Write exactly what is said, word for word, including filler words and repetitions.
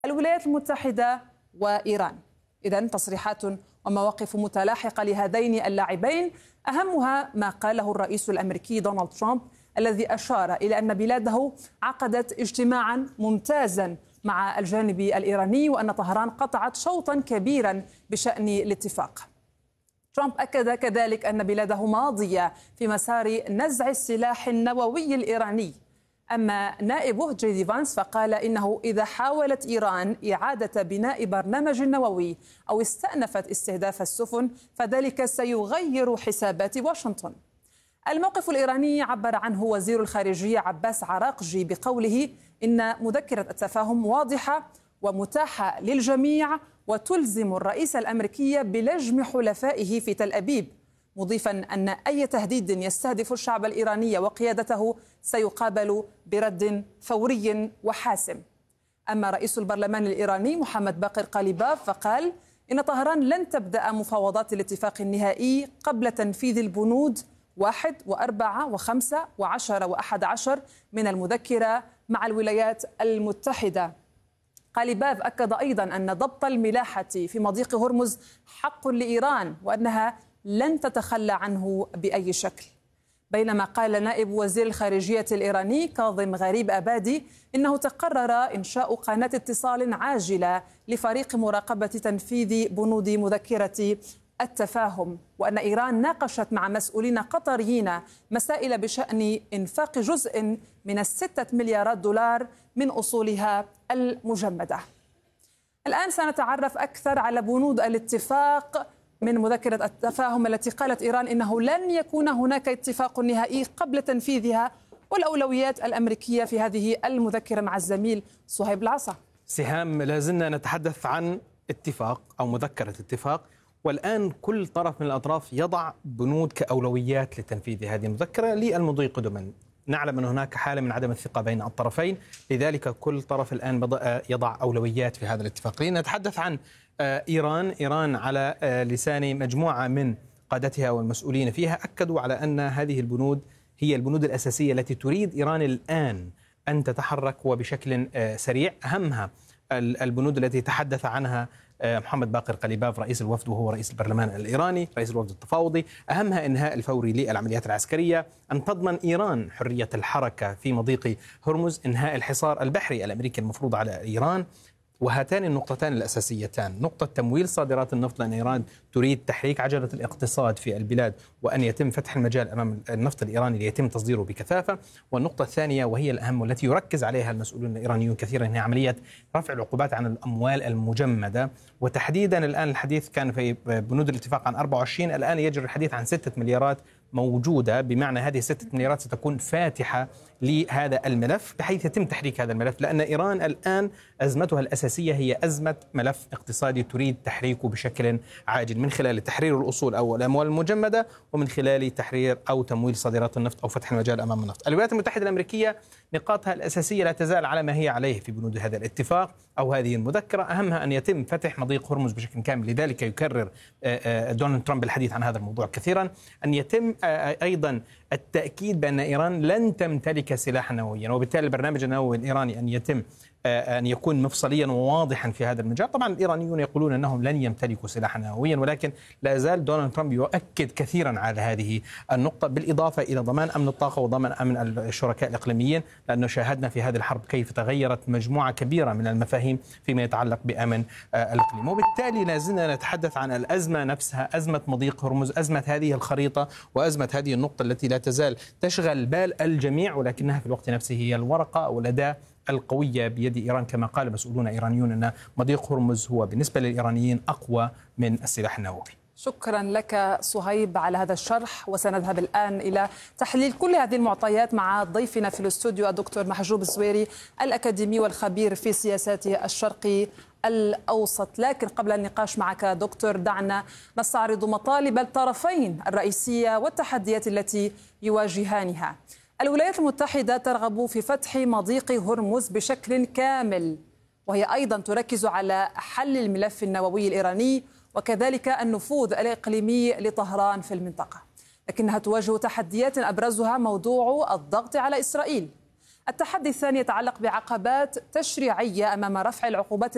الولايات المتحدة وإيران. إذن تصريحات ومواقف متلاحقة لهذين اللاعبين، أهمها ما قاله الرئيس الأمريكي دونالد ترامب الذي أشار إلى أن بلاده عقدت اجتماعا ممتازا مع الجانب الإيراني وأن طهران قطعت شوطا كبيرا بشأن الاتفاق. ترامب أكد كذلك أن بلاده ماضية في مسار نزع السلاح النووي الإيراني. أما نائبه جي دي فانس فقال إنه إذا حاولت إيران إعادة بناء برنامج نووي أو استأنفت استهداف السفن فذلك سيغير حسابات واشنطن. الموقف الإيراني عبر عنه وزير الخارجية عباس عراقجي بقوله إن مذكرة التفاهم واضحة ومتاحة للجميع وتلزم الرئيس الأمريكي بلجم حلفائه في تل أبيب، مضيفا أن أي تهديد يستهدف الشعب الإيراني وقيادته سيقابل برد فوري وحاسم. أما رئيس البرلمان الإيراني محمد باقر قليباف فقال إن طهران لن تبدأ مفاوضات الاتفاق النهائي قبل تنفيذ البنود واحد وأربعة وخمسة وعشرة وأحد عشر من المذكرة مع الولايات المتحدة. قليباف أكد أيضا أن ضبط الملاحة في مضيق هرمز حق لإيران وأنها لن تتخلى عنه بأي شكل. بينما قال نائب وزير الخارجية الإيراني كاظم غريب أبادي إنه تقرر إنشاء قناة اتصال عاجلة لفريق مراقبة تنفيذ بنود مذكرة التفاهم، وأن إيران ناقشت مع مسؤولين قطريين مسائل بشأن إنفاق جزء من الستة مليارات دولار من أصولها المجمدة. الآن سنتعرف أكثر على بنود الاتفاق من مذكرة التفاهم التي قالت إيران إنه لن يكون هناك اتفاق نهائي قبل تنفيذها، والأولويات الأمريكية في هذه المذكرة مع الزميل صهيب العصا. سهام، لازلنا نتحدث عن اتفاق أو مذكرة اتفاق، والآن كل طرف من الأطراف يضع بنود كأولويات لتنفيذ هذه المذكرة للمضي قدما. نعلم أن هناك حالة من عدم الثقة بين الطرفين، لذلك كل طرف الآن بدأ يضع أولويات في هذا الاتفاق. نتحدث عن إيران. إيران على لسان مجموعة من قادتها والمسؤولين فيها أكدوا على أن هذه البنود هي البنود الأساسية التي تريد إيران الآن أن تتحرك وبشكل سريع. أهمها البنود التي تحدث عنها محمد باقر قليباف رئيس الوفد وهو رئيس البرلمان الإيراني رئيس الوفد التفاوضي. أهمها إنهاء الفوري للعمليات العسكرية، أن تضمن إيران حرية الحركة في مضيق هرمز، إنهاء الحصار البحري الأمريكي المفروض على إيران. وهاتان النقطتان الأساسيتان، نقطة تمويل صادرات النفط لأن إيران تريد تحريك عجلة الاقتصاد في البلاد وأن يتم فتح المجال أمام النفط الإيراني ليتم تصديره بكثافة. والنقطة الثانية وهي الأهم والتي يركز عليها المسؤولون الإيرانيون كثيرا هي عملية رفع العقوبات عن الأموال المجمدة، وتحديدا الآن الحديث كان في بنود الاتفاق عن أربعة وعشرين، الآن يجري الحديث عن ستة مليارات موجودة، بمعنى هذه الستة مليارات ستكون فاتحة لهذا الملف بحيث يتم تحريك هذا الملف، لأن إيران الآن أزمتها الأساسية هي أزمة ملف اقتصادي تريد تحريكه بشكل عاجل من خلال تحرير الأصول أو الأموال المجمدة ومن خلال تحرير أو تمويل صادرات النفط أو فتح المجال أمام النفط. الولايات المتحدة الأمريكية نقاطها الأساسية لا تزال على ما هي عليه في بنود هذا الاتفاق أو هذه المذكرة، أهمها أن يتم فتح مضيق هرمز بشكل كامل. لذلك يكرر دونالد ترامب الحديث عن هذا الموضوع كثيرا، أن يتم أيضا التأكيد بأن إيران لن تمتلك سلاحا نوويا، وبالتالي البرنامج النووي الإيراني أن يتم أن يكون مفصليا وواضحا في هذا المجال. طبعا الإيرانيون يقولون أنهم لن يمتلكوا سلاحا نوويا، ولكن لا زال دونالد ترامب يؤكد كثيرا على هذه النقطة، بالإضافة إلى ضمان أمن الطاقة وضمان أمن الشركاء الإقليميين، لأنه شاهدنا في هذه الحرب كيف تغيرت مجموعة كبيرة من المفاهيم فيما يتعلق بأمن الإقليم. وبالتالي لا زلنا نتحدث عن الأزمة نفسها، أزمة مضيق هرمز، أزمة هذه الخريطة وأزمة هذه النقطة التي لا تزال تشغل بال الجميع، ولكنها في الوقت نفسه هي الورقة أو الأداة القوية بيد إيران، كما قال مسؤولون إيرانيون أن مضيق هرمز هو بالنسبة للإيرانيين أقوى من السلاح النووي. شكرا لك صهيب على هذا الشرح، وسنذهب الآن إلى تحليل كل هذه المعطيات مع ضيفنا في الاستوديو الدكتور محجوب الزويري الأكاديمي والخبير في سياسات الشرق الأوسط. لكن قبل النقاش معك دكتور دعنا نستعرض مطالب الطرفين الرئيسية والتحديات التي يواجهانها. الولايات المتحدة ترغب في فتح مضيق هرمز بشكل كامل، وهي أيضا تركز على حل الملف النووي الإيراني وكذلك النفوذ الإقليمي لطهران في المنطقة، لكنها تواجه تحديات أبرزها موضوع الضغط على إسرائيل. التحدي الثاني يتعلق بعقبات تشريعية أمام رفع العقوبات